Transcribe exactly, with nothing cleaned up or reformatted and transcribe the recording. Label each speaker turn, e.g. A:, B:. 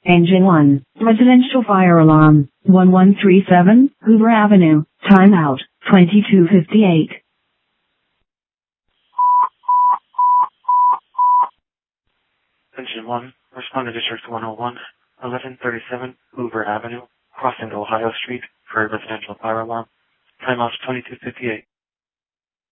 A: Engine one, residential fire alarm, one one three seven, Hoover Avenue, timeout, twenty-two fifty-eight.
B: Engine one, respond to District one oh one, eleven thirty-seven, Hoover Avenue, crossing Ohio Street for a residential fire alarm. Timeout twenty-two fifty-eight.